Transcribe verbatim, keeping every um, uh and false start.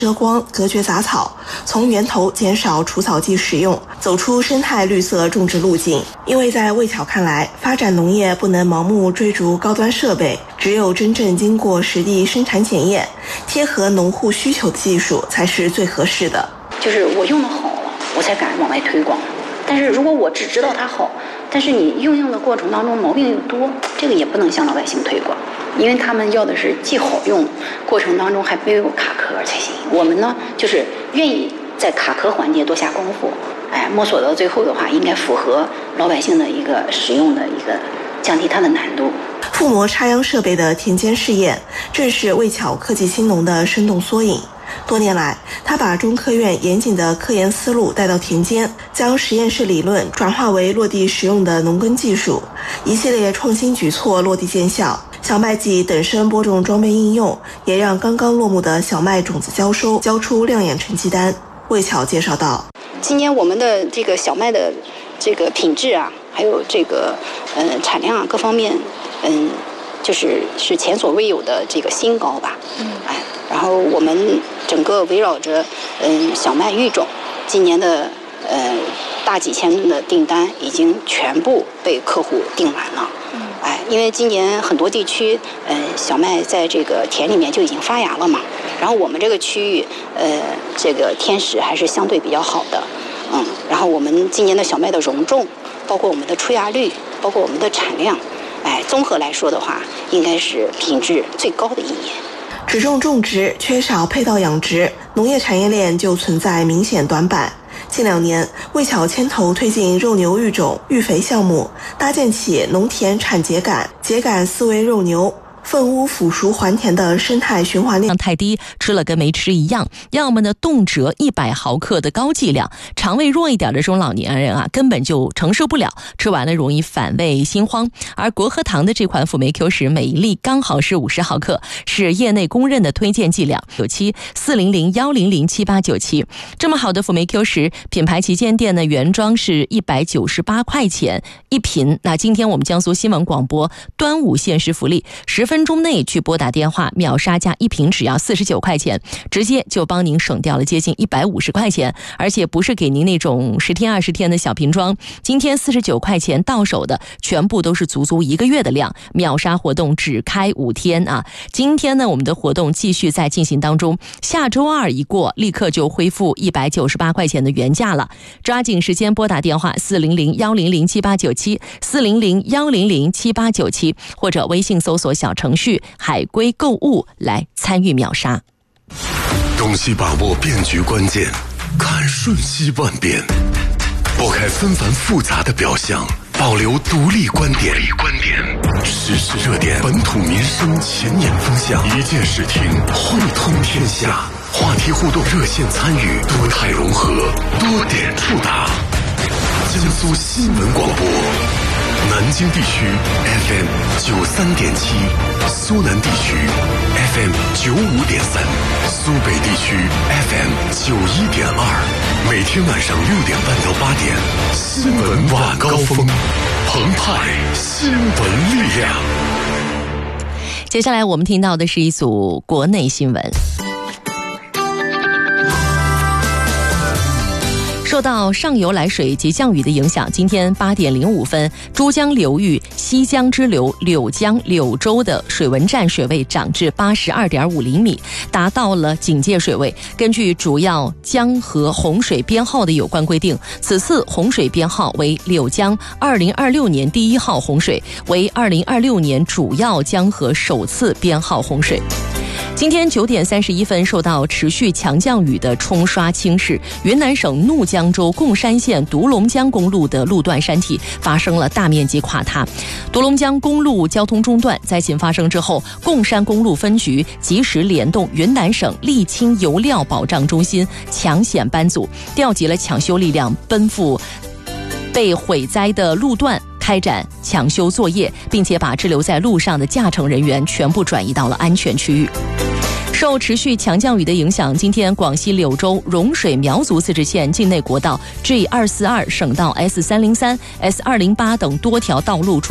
遮光，隔绝杂草，从源头减少除草剂使用，走出生态绿色种植路径。因为在魏巧看来，发展农业不能盲目追逐高端设备，只有真正经过实地生产检验，贴合农户需求的技术才是最合适的。 就是我用的好了，我才敢往外推广。但是如果我只知道它好，但是你运用的过程当中毛病又多，这个也不能向老百姓推广，因为他们要的是既好用，过程当中还没有卡壳才行。我们呢，就是愿意在卡壳环节多下功夫，哎，摸索到最后的话，应该符合老百姓的一个使用的一个降低它的难度。 覆膜插秧设备的田间试验，正是魏巧科技兴农的生动缩影。多年来，他把中科院严谨的科研思路带到田间，将实验室理论转化为落地实用的农耕技术，一系列创新举措落地见效。小麦季等身播种装备应用，也让刚刚落幕的小麦种子交收交出亮眼成绩单。魏巧介绍道： 今年我们的这个小麦的这个品质啊，还有这个呃产量啊各方面，嗯，就是是前所未有的这个新高吧。嗯，哎，然后我们整个围绕着嗯小麦育种，今年的呃大几千的订单已经全部被客户订完了。嗯，哎，因为今年很多地区呃小麦在这个田里面就已经发芽了嘛，然后我们这个区域呃这个天时还是相对比较好的。嗯，然后我们今年的小麦的容重，包括我们的出芽率，包括我们的产量，哎，综合来说的话，应该是品质最高的一年。 只重种植，缺少配套养殖，农业产业链就存在明显短板。近两年，魏巧牵头推进肉牛育种、育肥项目，搭建起农田产秸秆、秸秆思维肉牛、粪污腐熟还田的生态循环链。 太低，吃了跟没吃一样，要么呢动辄一百毫克的高剂量，肠胃弱一点的中老年人啊，根本就承受不了，吃完了容易反胃心慌。而国和堂的这款辅酶 Q 十，每一粒刚好是五十毫克，是业内公认的推荐剂量。九七四零零幺零零七八九七，这么好的辅酶 Q 十，品牌旗舰店呢原装是一百九十八块钱一瓶。那今天我们江苏新闻广播端午限时福利，十分钟内去拨打电话，秒杀价一瓶只要四十九块钱，直接就帮您省掉了接近一百五十块钱，而且不是给您那种十天二十天的小瓶装，今天四十九块钱到手的全部都是足足一个月的量，秒杀活动只开五天啊！今天呢，我们的活动继续在进行当中，下周二一过，立刻就恢复一百九十八块钱的原价了，抓紧时间拨打电话四零零幺零零七八九七四零零幺零零七八九七，或者微信搜索小程序海龟购物来参与秒杀。 洞悉把握变局关键，看瞬息万变，拨开纷繁复杂的表象，保留独立观点。时事热点，本土民生前沿风向，一键视听，汇通天下。话题互动，热线参与，多态融合，多点触达。江苏新闻广播，南京地区 F M 九三点七，苏南地区 F M 九五点三，苏北地区 F M 九一点二。每天晚上六点半到八点，新闻晚高峰，澎湃新闻力量。 接下来我们听到的是一组国内新闻。受到上游来水及降雨的影响，今天八点零五分，珠江流域西江支流柳江柳州的水文站水位涨至八十二点五厘米，达到了警戒水位。根据主要江河洪水编号的有关规定，此次洪水编号为柳江二零二六年第一号洪水，为二零二六年主要江河首次编号洪水。今天九点三十一分，受到持续强降雨的冲刷侵蚀，云南省怒江州贡山县独龙江公路的路段山体发生了大面积垮塌，独龙江公路交通中断。灾情发生之后，贡山公路分局及时联动云南省沥青油料保障中心抢险班组，调集了抢修力量，奔赴被毁灾的路段开展抢修作业，并且把滞留在路上的驾乘人员全部转移到了安全区域。受持续强降雨的影响，今天广西柳州融水苗族自治县境内国道 G 二四二、省道 S 三零三、S 二零八等多条道路出